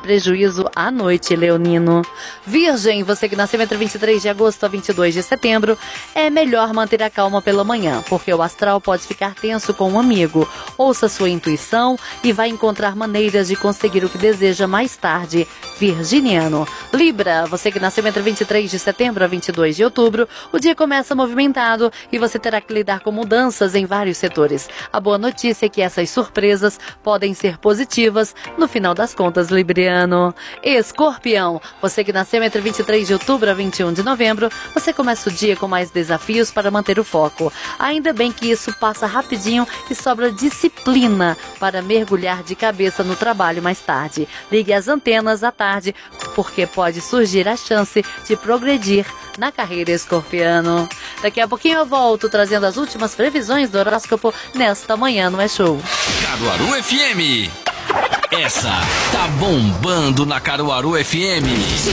prejuízo à noite, leonino. Virgem, você que nasceu entre 23 de agosto a 22 de setembro, é melhor manter a calma pela manhã, porque o astral pode ficar tenso com um amigo. Ouça sua intuição e vai encontrar maneiras de conseguir o que deseja mais tarde, virginiano. Libra, você que nasceu entre 23 de setembro a 22 de outubro, o dia começa movimentado e você terá que lidar com mudanças em vários setores. A boa notícia é que essas surpresas podem ser positivas no final das contas, libriano. Escorpião, você que nasceu entre 23 de outubro a 21 de novembro, você começa o dia com mais desafios para manter o foco. Ainda bem que isso passa rapidinho e sobra disciplina para mergulhar de cabeça no trabalho mais tarde. Ligue as antenas à tarde, porque pode surgir a chance de progredir na carreira, escorpiano. Daqui a pouquinho eu volto trazendo as últimas previsões do horóscopo nesta manhã no É Show. Caruaru FM. Essa tá bombando na Caruaru FM.